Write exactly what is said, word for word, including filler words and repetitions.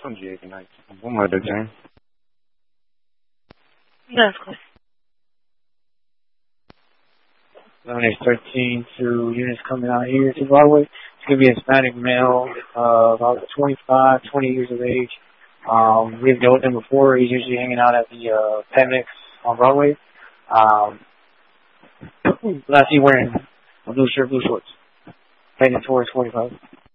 Bom dia, Ignite. One other thing. Yeah, of course. eleven age thirteen, two units coming out here to Broadway. It's going to be a Hispanic male, uh, about twenty-five, twenty years of age. Um, we've dealt with him before. He's usually hanging out at the uh, Pet Mix on Broadway. Um, last he wearing a blue shirt, blue shorts. Heading towards forty-five.